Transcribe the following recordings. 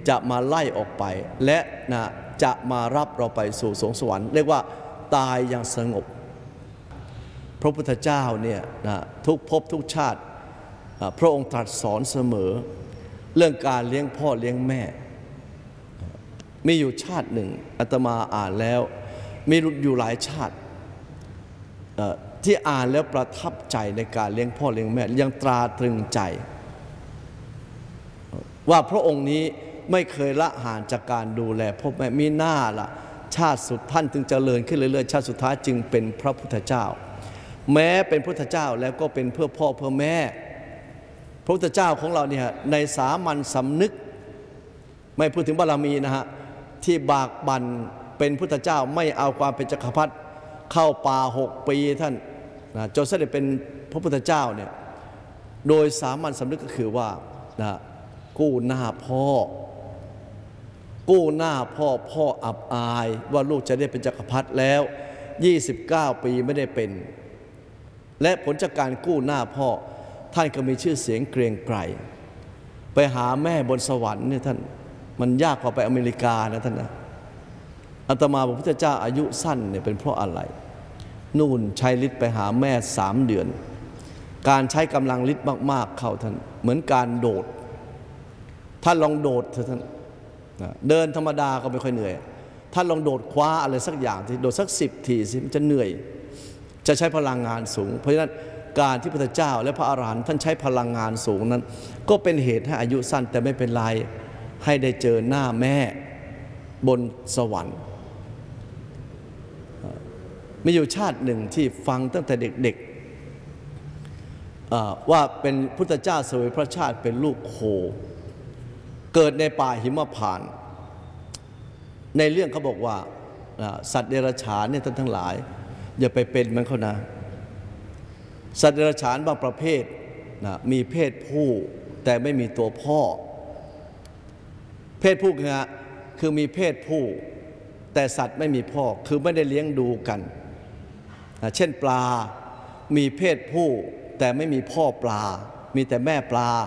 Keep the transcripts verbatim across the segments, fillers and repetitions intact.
จะมาไล่ออกไปและนะจะมารับเราไปสู่สวงสวรรค์เรียกว่าตายอย่างสงบพระพุทธเจ้าเนี่ยนะทุกภพทุกชาติพระองค์ตรัสสอนเสมอเรื่องการเลี้ยงพ่อเลี้ยงแม่มีอยู่ชาติหนึ่งอาตมาอ่านแล้วมีอยู่หลายชาติที่อ่านแล้วประทับใจในการเลี้ยงพ่อเลี้ยงแม่ยังตราตรึงใจว่าพระองค์นี้ไม่เคยละห่างจากการดูแลพ่อแม่มีหน้าละชาติสุดท่านจึงเจริญขึ้นเรื่อยๆชาติสุดท้ายจึงเป็นพระพุทธเจ้าแม้เป็นพระพุทธเจ้าแล้วก็เป็นเพื่อพ่อเพื่อแม่พระพุทธเจ้าของเราเนี่ยในสามัญสำนึกไม่พูดถึงบารมีนะฮะที่บากบั่นเป็นพุทธเจ้าไม่เอาความเป็นจักรพรรดิเข้าป่าหกปีท่านนะจนเสด็จเป็นพระพุทธเจ้าเนี่ยโดยสามัญสำนึกก็คือว่านะกู้หน้าพ่อกู้หน้าพ่อพ่ออับอายว่าลูกจะได้เป็นจักรพรรดิแล้วยี่สิบเก้าปีไม่ได้เป็นและผลจากการกู้หน้าพ่อท่านก็มีชื่อเสียงเกรียงไกรไปหาแม่บนสวรรค์เนี่ยท่านมันยากกว่าไปอเมริกานะท่านนะอาตมาพระพุทธเจ้าอายุสั้นเนี่ยเป็นเพราะอะไรนู่นใช้ฤทธิ์ไปหาแม่สามเดือนการใช้กำลังฤทธิ์มากๆเข้าท่านเหมือนการโดดท่านลองโดดเถอะท่านเดินธรรมดาก็ไม่ค่อยเหนื่อยท่านลองโดดคว้าอะไรสักอย่างที่โดดสักสิบทีสิมันจะเหนื่อยจะใช้พลังงานสูงเพราะฉะนั้นการที่พระพุทธเจ้าและพระอรหันต์ท่านใช้พลังงานสูงนั้นก็เป็นเหตุให้อายุสั้นแต่ไม่เป็นไรให้ได้เจอหน้าแม่บนสวรรค์มีอยู่ชาติหนึ่งที่ฟังตั้งแต่เด็กๆว่าเป็นพุทธเจ้าเสวยพระชาติเป็นลูกโคเกิดในป่าหิมพานต์ในเรื่องเขาบอกว่าสัตว์เดรัจฉานเนี่ยท่านทั้งหลายอย่าไปเป็นมันเขานะสัตว์เดรัจฉานบางประเภทนะมีเพศผู้แต่ไม่มีตัวพ่อเพศผู้คือคือมีเพศผู้แต่สัตว์ไม่มีพ่อคือไม่ได้เลี้ยงดูกันนะเช่นปลามีเพศผู้แต่ไม่มีพ่อปลามีแต่แม่ปลา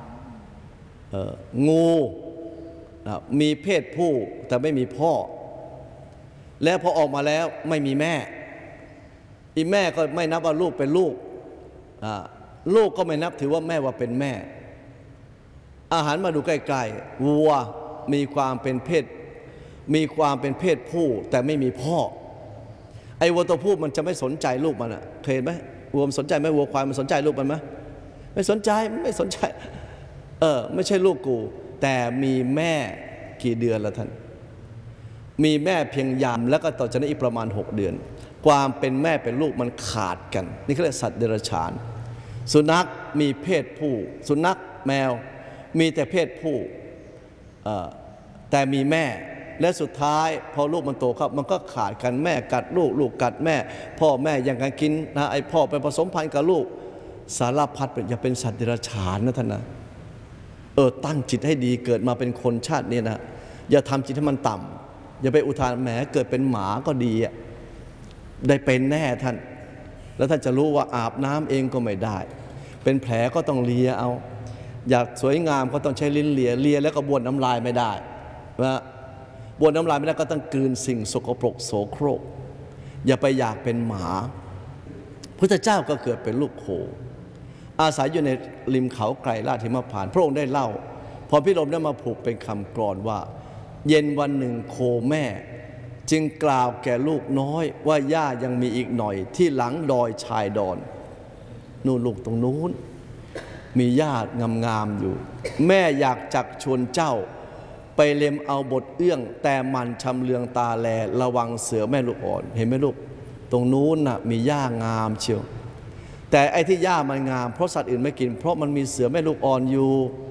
งูนะมีเพศผู้แต่ไม่มีพ่อแล้วพอออกมาแล้วไม่มีแม่อีแม่ก็ไม่นับว่าลูกเป็นลูกลูกก็ไม่นับถือว่าแม่ว่าเป็นแม่อาหารมาดูใกล้ๆวัวมีความเป็นเพศมีความเป็นเพศผู้แต่ไม่มีพ่อไอ้วัวตัวผู้มันจะไม่สนใจลูกมันอ่ะเคยเห็นไหมวัวมันสนใจไหมวัวควายมันสนใจลูกมันไหมไม่สนใจไม่สนใจเออไม่ใช่ลูกกูแต่มีแม่กี่เดือนละท่านมีแม่เพียงยามแล้วก็ต่อจากนั้นอีกประมาณหกเดือนความเป็นแม่เป็นลูกมันขาดกันนี่เขาเรียกสัตว์เดรัจฉานสุนัขมีเพศผู้สุนัขแมวมีแต่เพศผู้แต่มีแม่และสุดท้ายพอลูกมันโตครับมันก็ขาดกันแม่กัดลูกลูกกัดแม่พ่อแม่ยังกันกินนะไอ้พ่อไปผสมพันธุ์กับลูกสารพัดอย่าเป็นสัตว์เดรัจฉานนะท่านนะเออตั้งจิตให้ดีเกิดมาเป็นคนชาตินี้นะอย่าทำจิตให้มันต่ำอย่าไปอุทานแหมเกิดเป็นหมาก็ดีอ่ะได้เป็นแน่ท่านแล้วท่านจะรู้ว่าอาบน้ำเองก็ไม่ได้เป็นแผลก็ต้องเลียเอาอยากสวยงามก็ต้องใช้ลิ้นเลียเลียแล้วก็บ้วนน้ำลายไม่ได้นะบ้วนน้ำลายไม่ได้ก็ต้องกลืนสิ่งสกปรกโสโครกอย่าไปอยากเป็นหมาพุทธเจ้าก็เกิดเป็นลูกโคอาศัยอยู่ในริมเขาไกรลาดหิมพานต์พระองค์ได้เล่าพอพิรมได้มาผูกเป็นคำกลอนว่าเย็นวันหนึ่งโคแม่จึงกล่าวแก่ลูกน้อยว่าย่ายังมีอีกหน่อยที่หลังดอยชายดอนนู่นลูกตรงนู้นมีหญ้างามๆอยู่แม่อยากจักชวนเจ้าไปเล็มเอาบทเอื้องแต่มันชำเลืองตาแลระวังเสือแม่ลูกอ่อนเห็นไหมลูกตรงนู้นน่ะมีหญ้างามเชียวแต่ไอ้ที่หญ้ามันงามเพราะสัตว์อื่นไม่กินเพราะมันมีเสือแม่ลูกอ่อนอยู่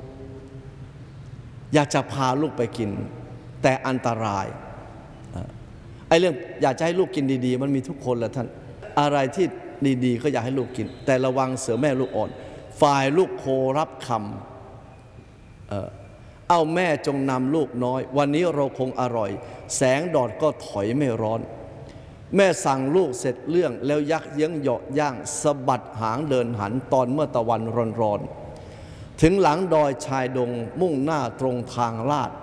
อยากจะพาลูกไปกินแต่อันตรายไอ้เรื่องอยากจะให้ลูกกินดีๆมันมีทุกคนแหละท่านอะไรที่ดีๆก็อยากให้ลูกกินแต่ระวังเสือแม่ลูกอ่อนฝ่ายลูกโครับคำ เอ่อ เอาแม่จงนำลูกน้อยวันนี้เราคงอร่อยแสงดอดก็ถอยไม่ร้อนแม่สั่งลูกเสร็จเรื่องแล้วยักเยื้องเหยาะย่างสะบัดหางเดินหันตอนเมื่อตะวันร้อนๆถึงหลังดอยชายดงมุ่งหน้าตรงทางลาด